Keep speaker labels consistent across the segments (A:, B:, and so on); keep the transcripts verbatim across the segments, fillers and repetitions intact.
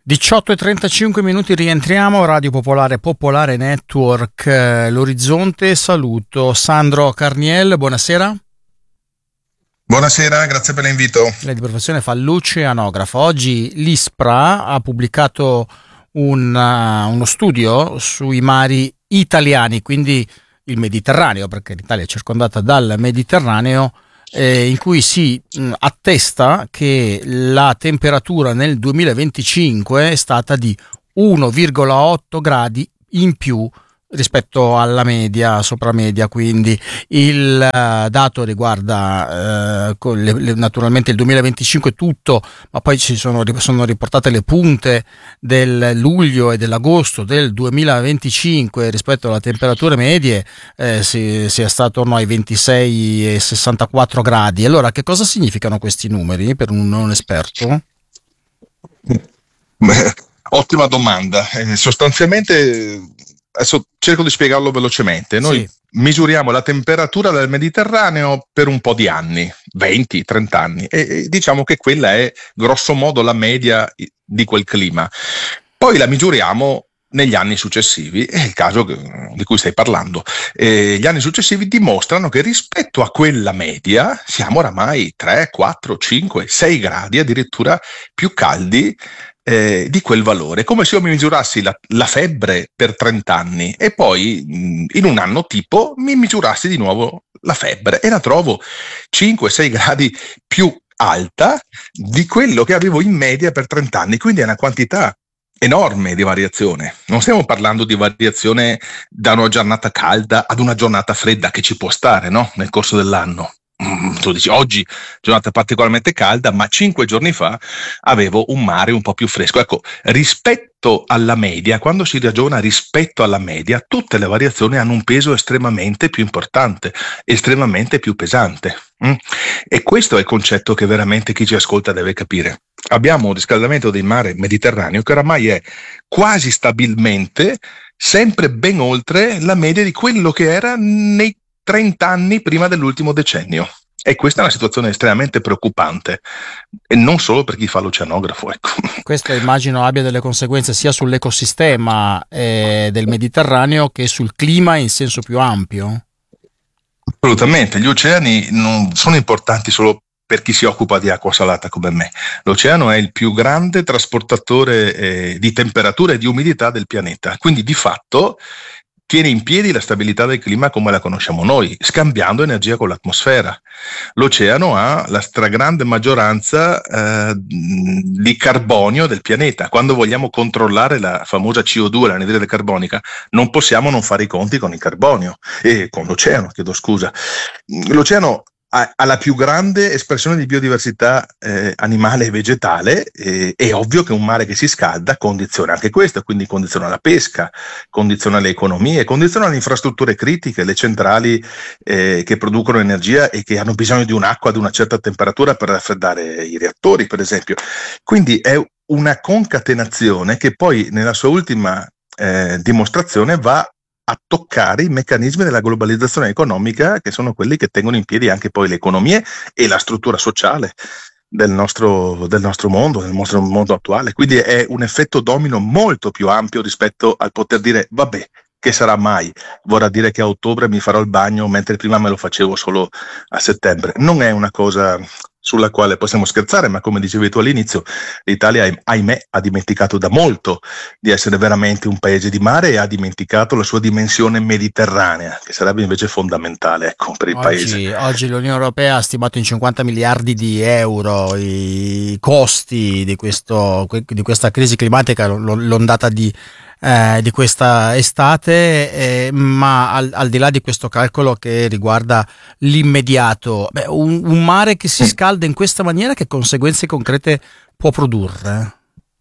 A: diciotto e trentacinque minuti, rientriamo, Radio Popolare, Popolare Network, eh, l'Orizzonte. Saluto Sandro Carniel, buonasera.
B: Buonasera, grazie per l'invito.
A: Lei di professione fa l'oceanografo. Oggi l'ISPRA ha pubblicato un, uh, uno studio sui mari italiani, quindi il Mediterraneo, perché l'Italia è circondata dal Mediterraneo, eh, in cui si mh, attesta che la temperatura nel duemilaventicinque è stata di uno virgola otto gradi in più rispetto alla media, sopra media. Quindi il uh, dato riguarda uh, le, le, naturalmente il duemilaventicinque tutto, ma poi ci sono, sono riportate le punte del luglio e dell'agosto del duemilaventicinque rispetto alle temperature medie, eh, si, si è stato attorno ai ventisei e sessantaquattro gradi. Allora, che cosa significano questi numeri per un non esperto?
B: Beh, ottima domanda. Eh, sostanzialmente, adesso cerco di spiegarlo velocemente. Noi
A: Sì.
B: misuriamo la temperatura del Mediterraneo per un po' di anni, venti trenta anni, e, e diciamo che quella è grosso modo la media di quel clima. Poi la misuriamo negli anni successivi, è il caso di cui stai parlando. Eh, gli anni successivi dimostrano che rispetto a quella media siamo oramai tre, quattro, cinque, sei gradi addirittura più caldi Eh, di quel valore, come se io mi misurassi la, la febbre per trenta anni e poi mh, in un anno tipo mi misurassi di nuovo la febbre e la trovo cinque sei gradi più alta di quello che avevo in media per trenta anni, quindi è una quantità enorme di variazione. Non stiamo parlando di variazione da una giornata calda ad una giornata fredda, che ci può stare, no? Nel corso dell'anno. Tu dici oggi giornata particolarmente calda, ma cinque giorni fa avevo un mare un po' più fresco. Ecco, rispetto alla media, quando si ragiona rispetto alla media, tutte le variazioni hanno un peso estremamente più importante, estremamente più pesante. Mm? E questo è il concetto che veramente chi ci ascolta deve capire. Abbiamo un riscaldamento del mare Mediterraneo che oramai è quasi stabilmente sempre ben oltre la media di quello che era nei trenta anni prima dell'ultimo decennio. E questa è una situazione estremamente preoccupante, e non solo per chi fa l'oceanografo, ecco.
A: Questo immagino abbia delle conseguenze sia sull'ecosistema eh, del Mediterraneo che sul clima in senso più ampio.
B: Assolutamente, gli oceani non sono importanti solo per chi si occupa di acqua salata come me. L'oceano è il più grande trasportatore eh, di temperatura e di umidità del pianeta, quindi di fatto tiene in piedi la stabilità del clima come la conosciamo noi, scambiando energia con l'atmosfera. L'oceano ha la stragrande maggioranza eh, di carbonio del pianeta. Quando vogliamo controllare la famosa C O due, l'anidride carbonica, non possiamo non fare i conti con il carbonio, e con l'oceano, chiedo scusa. L'oceano ha, ha la più grande espressione di biodiversità eh, animale e vegetale. Eh, è ovvio che un mare che si scalda condiziona anche questo, quindi condiziona la pesca, condiziona le economie, condiziona le infrastrutture critiche, le centrali eh, che producono energia e che hanno bisogno di un'acqua ad una certa temperatura per raffreddare i reattori, per esempio. Quindi è una concatenazione che poi nella sua ultima eh, dimostrazione va a toccare i meccanismi della globalizzazione economica, che sono quelli che tengono in piedi anche poi le economie e la struttura sociale del nostro, del nostro mondo, del nostro mondo attuale. Quindi è un effetto domino molto più ampio rispetto al poter dire vabbè, che sarà mai? Vorrà dire che a ottobre mi farò il bagno mentre prima me lo facevo solo a settembre. Non è una cosa sulla quale possiamo scherzare, ma come dicevi tu all'inizio, l'Italia, ahimè, ha dimenticato da molto di essere veramente un paese di mare e ha dimenticato la sua dimensione mediterranea, che sarebbe invece fondamentale, ecco, per il
A: Oggi,
B: paese.
A: oggi l'Unione Europea ha stimato in cinquanta miliardi di euro i costi di, questo, di questa crisi climatica, l'ondata di Eh, di questa estate, eh, ma al, al di là di questo calcolo che riguarda l'immediato, beh, un, un mare che si scalda in questa maniera, che conseguenze concrete può produrre?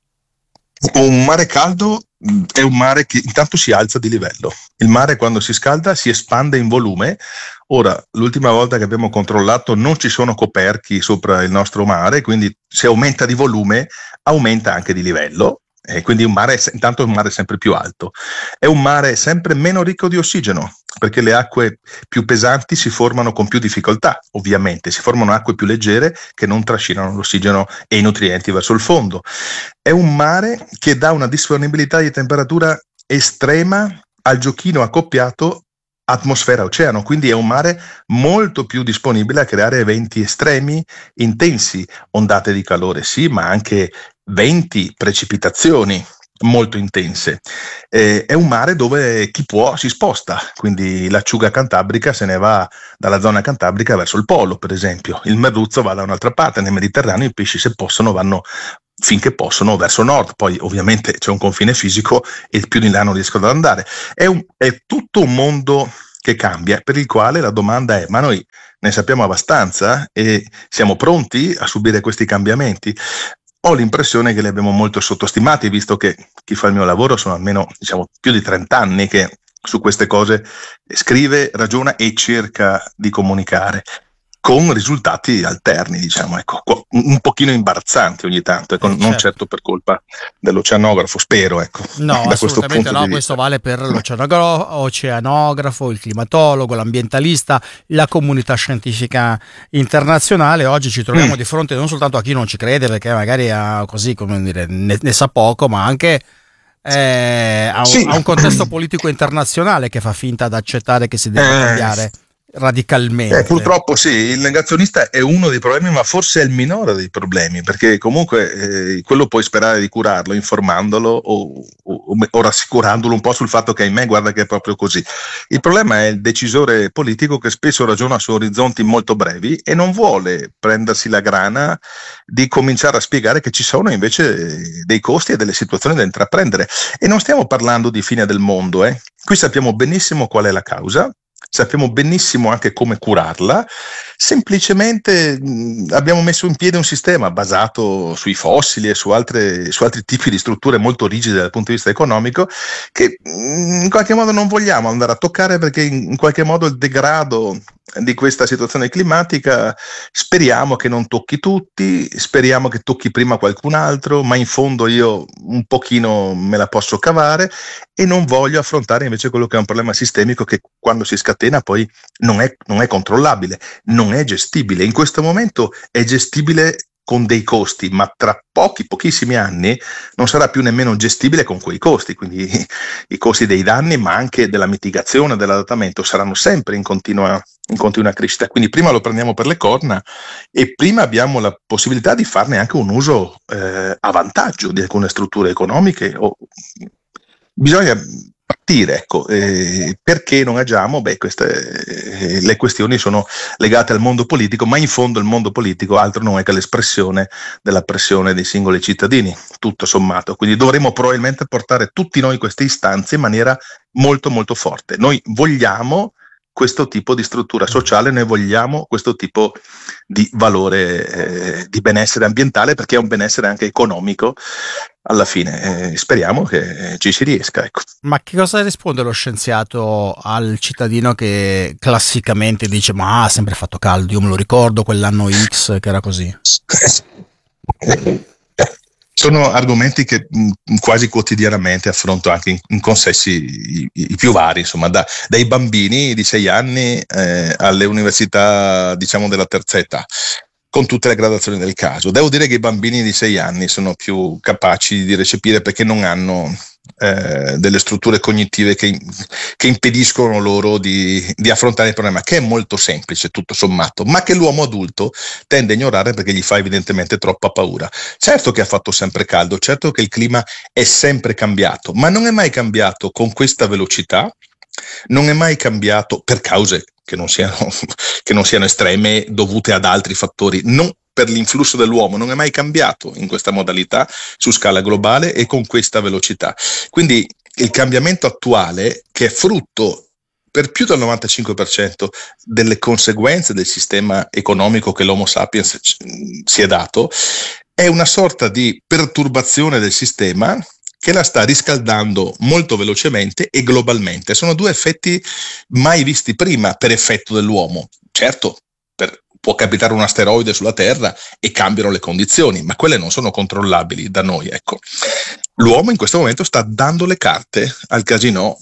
B: Un mare caldo è un mare che intanto si alza di livello. Il mare, quando si scalda, si espande in volume. Ora, l'ultima volta che abbiamo controllato non ci sono coperchi sopra il nostro mare, quindi se aumenta di volume aumenta anche di livello. E quindi un mare, intanto è un mare sempre più alto, è un mare sempre meno ricco di ossigeno, perché le acque più pesanti si formano con più difficoltà, ovviamente, si formano acque più leggere che non trascinano l'ossigeno e i nutrienti verso il fondo. È un mare che dà una disponibilità di temperatura estrema al giochino accoppiato atmosfera-oceano, quindi è un mare molto più disponibile a creare eventi estremi, intensi, ondate di calore sì, ma anche venti, precipitazioni molto intense. Eh, è un mare dove chi può si sposta, quindi l'acciuga cantabrica se ne va dalla zona cantabrica verso il polo, per esempio. Il merluzzo va da un'altra parte, nel Mediterraneo i pesci se possono vanno finché possono verso nord, poi ovviamente c'è un confine fisico e più di là non riescono ad andare. È, un, è tutto un mondo che cambia, per il quale la domanda è: ma noi ne sappiamo abbastanza e siamo pronti a subire questi cambiamenti? Ho l'impressione che li abbiamo molto sottostimati, visto che chi fa il mio lavoro sono almeno, diciamo, più di trenta anni che su queste cose scrive, ragiona e cerca di comunicare, con risultati alterni, diciamo, ecco, un pochino imbarazzanti ogni tanto, ecco, eh, non certo. certo per colpa dell'oceanografo, spero, ecco.
A: No,
B: da
A: assolutamente
B: questo
A: no, questo vale per l'oceanografo, il climatologo, l'ambientalista, la comunità scientifica internazionale. Oggi ci troviamo mm. di fronte non soltanto a chi non ci crede, perché magari ha, così, come dire, ne, ne sa poco, ma anche eh, a, sì. a un contesto politico internazionale che fa finta di accettare che si deve eh. cambiare radicalmente.
B: Eh, purtroppo sì, il negazionista è uno dei problemi, ma forse è il minore dei problemi, perché comunque eh, quello puoi sperare di curarlo informandolo o, o, o rassicurandolo un po' sul fatto che ahimè guarda che è proprio così. Il problema è il decisore politico che spesso ragiona su orizzonti molto brevi e non vuole prendersi la grana di cominciare a spiegare che ci sono invece dei costi e delle situazioni da intraprendere, e non stiamo parlando di fine del mondo, eh. Qui sappiamo benissimo qual è la causa, sappiamo benissimo anche come curarla, semplicemente mh, abbiamo messo in piedi un sistema basato sui fossili e su, altre, su altri tipi di strutture molto rigide dal punto di vista economico, che mh, in qualche modo non vogliamo andare a toccare, perché in, in qualche modo il degrado di questa situazione climatica speriamo che non tocchi tutti, speriamo che tocchi prima qualcun altro, ma in fondo io un pochino me la posso cavare e non voglio affrontare invece quello che è un problema sistemico che quando si scatena poi non è, non è controllabile, non è gestibile. In questo momento è gestibile con dei costi, ma tra pochi, pochissimi anni non sarà più nemmeno gestibile con quei costi, quindi i, i costi dei danni, ma anche della mitigazione, dell'adattamento saranno sempre in continua, in continua crescita. Quindi prima lo prendiamo per le corna e prima abbiamo la possibilità di farne anche un uso eh, a vantaggio di alcune strutture economiche. O, bisogna partire, ecco. Eh, perché non agiamo? Beh, queste eh, le questioni sono legate al mondo politico, ma in fondo il mondo politico altro non è che l'espressione della pressione dei singoli cittadini, tutto sommato. Quindi dovremo probabilmente portare tutti noi queste istanze in maniera molto molto forte. Noi vogliamo questo tipo di struttura sociale, noi vogliamo questo tipo di valore eh, di benessere ambientale, perché è un benessere anche economico alla fine. Eh, speriamo che ci si riesca, ecco.
A: Ma che cosa risponde lo scienziato al cittadino che classicamente dice: ma ha sempre fatto caldo, io me lo ricordo quell'anno X che era così?
B: Sono argomenti che mh, quasi quotidianamente affronto anche in, in consessi i, i più vari, insomma, da, dai bambini di sei anni eh, alle università, diciamo, della terza età, con tutte le gradazioni del caso. Devo dire che i bambini di sei anni sono più capaci di recepire, perché non hanno eh, delle strutture cognitive che, che impediscono loro di, di affrontare il problema, che è molto semplice tutto sommato, ma che l'uomo adulto tende a ignorare perché gli fa evidentemente troppa paura. Certo che ha fatto sempre caldo, certo che il clima è sempre cambiato, ma non è mai cambiato con questa velocità, non è mai cambiato per cause che non siano, che non siano estreme, dovute ad altri fattori, non per l'influsso dell'uomo, non è mai cambiato in questa modalità su scala globale e con questa velocità. Quindi il cambiamento attuale, che è frutto per più del novantacinque per cento delle conseguenze del sistema economico che l'Homo sapiens si è dato, è una sorta di perturbazione del sistema che la sta riscaldando molto velocemente e globalmente. Sono due effetti mai visti prima per effetto dell'uomo. Certo, per, può capitare un asteroide sulla Terra e cambiano le condizioni, ma quelle non sono controllabili da noi, ecco. L'uomo in questo momento sta dando le carte al casinò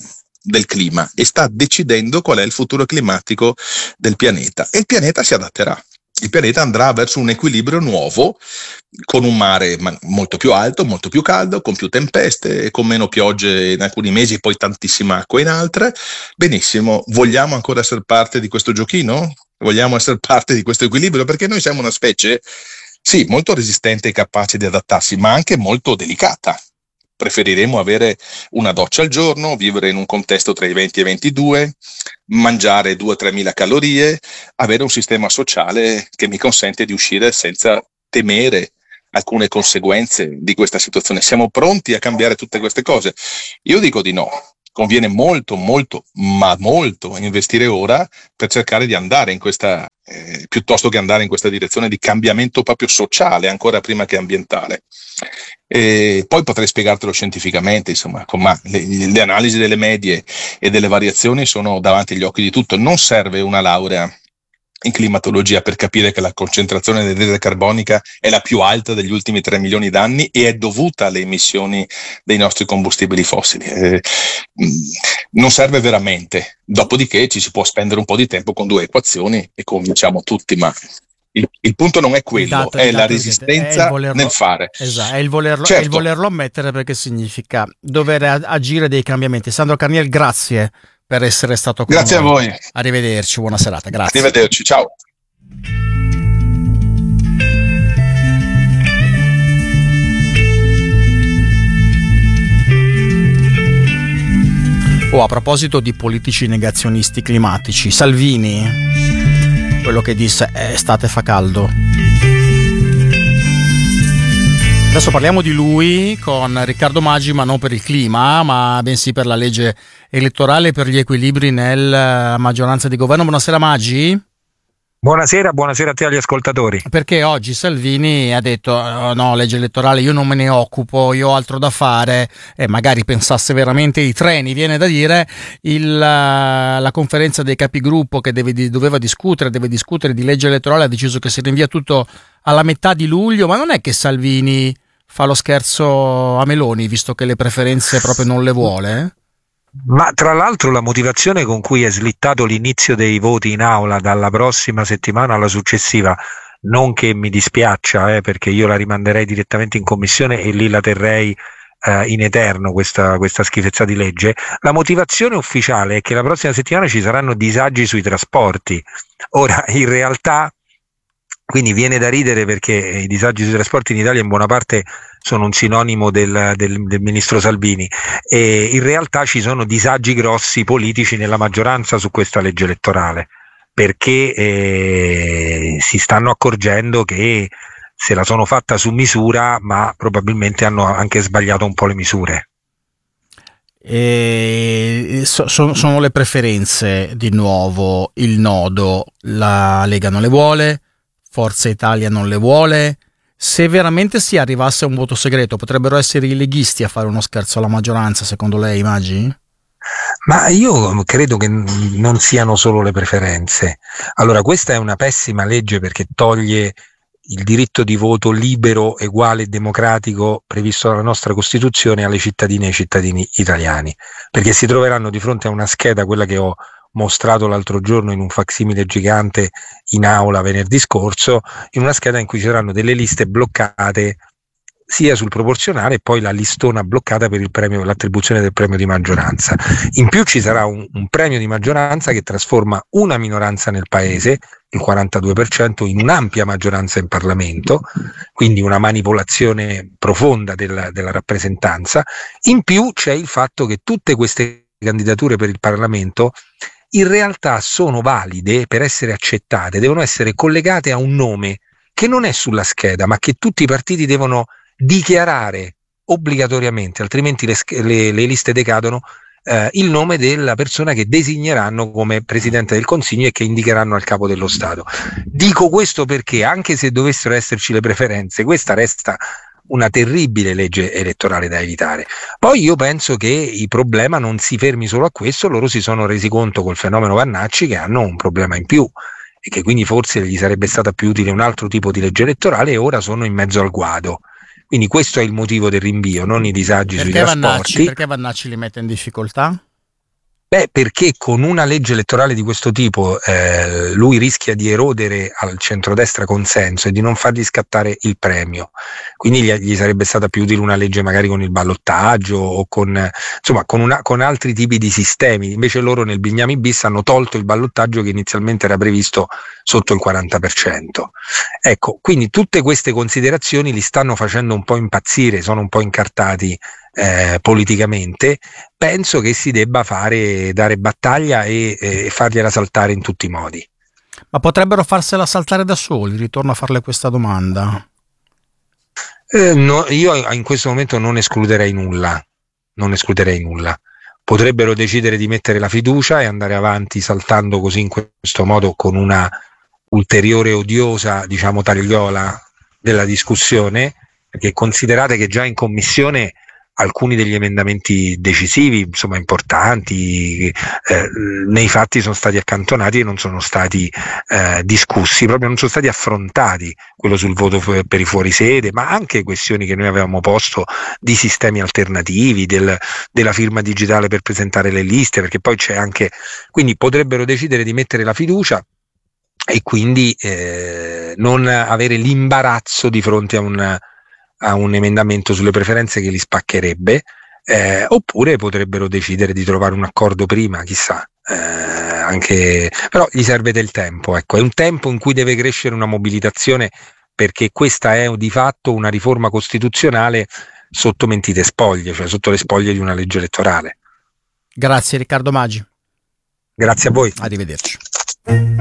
B: del clima e sta decidendo qual è il futuro climatico del pianeta, e il pianeta si adatterà. Il pianeta andrà verso un equilibrio nuovo, con un mare molto più alto, molto più caldo, con più tempeste, con meno piogge in alcuni mesi, poi tantissima acqua in altre. Benissimo, vogliamo ancora essere parte di questo giochino? Vogliamo essere parte di questo equilibrio? Perché noi siamo una specie, sì, molto resistente e capace di adattarsi, ma anche molto delicata. Preferiremo avere una doccia al giorno, vivere in un contesto tra i venti e i ventidue, mangiare due o tre mila calorie, avere un sistema sociale che mi consente di uscire senza temere alcune conseguenze di questa situazione. Siamo pronti a cambiare tutte queste cose? Io dico di no. Conviene molto, molto, ma molto investire ora per cercare di andare in questa, eh, piuttosto che andare in questa direzione di cambiamento proprio sociale, ancora prima che ambientale. E poi potrei spiegartelo scientificamente, insomma, ma le, le analisi delle medie e delle variazioni sono davanti agli occhi di tutto. Non serve una laurea in climatologia per capire che la concentrazione di anidride carbonica è la più alta degli ultimi tre milioni d'anni e è dovuta alle emissioni dei nostri combustibili fossili. Eh, non serve veramente, dopodiché ci si può spendere un po' di tempo con due equazioni e convinciamo tutti, ma il, il punto non è quello, dato, è la resistenza è volerlo, nel fare.
A: Esatto, è il, volerlo, certo. È il volerlo ammettere, perché significa dover agire dei cambiamenti. Sandro Carniel, grazie per essere stato con
B: grazie
A: noi.
B: A voi.
A: Arrivederci, buona serata, grazie.
B: Arrivederci, ciao.
A: Oh, a proposito di politici negazionisti climatici, Salvini, quello che disse estate fa caldo. Adesso parliamo di lui con Riccardo Maggi, ma non per il clima, ma bensì per la legge elettorale e per gli equilibri nella maggioranza di governo. Buonasera Maggi.
C: Buonasera, buonasera a te agli ascoltatori.
A: Perché oggi Salvini ha detto oh, no, legge elettorale io non me ne occupo, io ho altro da fare, e magari pensasse veramente ai treni, viene da dire. Il, la conferenza dei capigruppo che deve, doveva discutere, deve discutere di legge elettorale, ha deciso che si rinvia tutto alla metà di luglio, ma non è che Salvini fa lo scherzo a Meloni, visto che le preferenze proprio non le vuole?
C: Ma tra l'altro la motivazione con cui è slittato l'inizio dei voti in aula dalla prossima settimana alla successiva, non che mi dispiaccia, eh, perché io la rimanderei direttamente in commissione e lì la terrei eh, in eterno questa, questa schifezza di legge, la motivazione ufficiale è che la prossima settimana ci saranno disagi sui trasporti. Ora, in realtà, quindi viene da ridere perché i disagi sui trasporti in Italia in buona parte sono un sinonimo del, del, del ministro Salvini, e in realtà ci sono disagi grossi politici nella maggioranza su questa legge elettorale, perché eh, si stanno accorgendo che se la sono fatta su misura, ma probabilmente hanno anche sbagliato un po' le misure.
A: E so, sono le preferenze di nuovo il nodo. La Lega non le vuole, Forza Italia non le vuole. Se veramente si arrivasse a un voto segreto, potrebbero essere i leghisti a fare uno scherzo alla maggioranza, secondo lei, Maggi?
C: Ma io credo che non siano solo le preferenze. Allora, questa è una pessima legge perché toglie il diritto di voto libero, uguale e democratico previsto dalla nostra Costituzione alle cittadine e ai cittadini italiani, perché si troveranno di fronte a una scheda, quella che ho mostrato l'altro giorno in un facsimile gigante in aula venerdì scorso, in una scheda in cui ci saranno delle liste bloccate sia sul proporzionale e poi la listona bloccata per il premio, l'attribuzione del premio di maggioranza. In più ci sarà un, un premio di maggioranza che trasforma una minoranza nel paese, il quarantadue per cento, in un'ampia maggioranza in Parlamento, quindi una manipolazione profonda della, della rappresentanza. In più c'è il fatto che tutte queste candidature per il Parlamento in realtà sono valide per essere accettate, devono essere collegate a un nome che non è sulla scheda, ma che tutti i partiti devono dichiarare obbligatoriamente, altrimenti le, le, le liste decadono, eh, il nome della persona che designeranno come Presidente del Consiglio e che indicheranno al Capo dello Stato. Dico questo perché, anche se dovessero esserci le preferenze, questa resta una terribile legge elettorale da evitare. Poi io penso che il problema non si fermi solo a questo, loro si sono resi conto col fenomeno Vannacci che hanno un problema in più e che quindi forse gli sarebbe stata più utile un altro tipo di legge elettorale, e ora sono in mezzo al guado. Quindi questo è il motivo del rinvio, non i disagi
A: perché
C: sui trasporti.
A: Vannacci, perché Vannacci li mette in difficoltà?
C: Beh, perché con una legge elettorale di questo tipo eh, lui rischia di erodere al centrodestra consenso e di non fargli scattare il premio. Quindi gli, gli sarebbe stata più utile una legge magari con il ballottaggio o con, insomma, con, una, con altri tipi di sistemi. Invece loro nel Bignami bis hanno tolto il ballottaggio che inizialmente era previsto sotto il quaranta per cento. Ecco, quindi tutte queste considerazioni li stanno facendo un po' impazzire, sono un po' incartati Eh, politicamente. Penso che si debba fare, dare battaglia e eh, fargliela saltare in tutti i modi.
A: Ma potrebbero farsela saltare da soli? Ritorno a farle questa domanda.
C: Eh, no, io in questo momento non escluderei nulla, non escluderei nulla. Potrebbero decidere di mettere la fiducia e andare avanti saltando così in questo modo con una ulteriore odiosa, diciamo, tagliola della discussione, perché considerate che già in commissione alcuni degli emendamenti decisivi, insomma importanti, eh, nei fatti sono stati accantonati e non sono stati eh, discussi, proprio non sono stati affrontati, quello sul voto per i fuorisede, ma anche questioni che noi avevamo posto di sistemi alternativi, del, della firma digitale per presentare le liste, perché poi c'è anche, quindi potrebbero decidere di mettere la fiducia e quindi eh, non avere l'imbarazzo di fronte a un a un emendamento sulle preferenze che li spaccherebbe, eh, oppure potrebbero decidere di trovare un accordo prima, chissà, eh, anche, però gli serve del tempo, ecco, è un tempo in cui deve crescere una mobilitazione, perché questa è di fatto una riforma costituzionale sotto mentite spoglie, cioè sotto le spoglie di una legge elettorale.
A: Grazie Riccardo Maggi.
C: Grazie a voi.
A: Arrivederci.